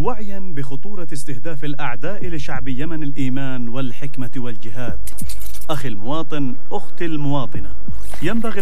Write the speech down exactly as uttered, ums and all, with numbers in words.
وعيا بخطورة استهداف الأعداء لشعب يمن الإيمان والحكمة والجهاد. أخي المواطن، أختي المواطنة، ينبغي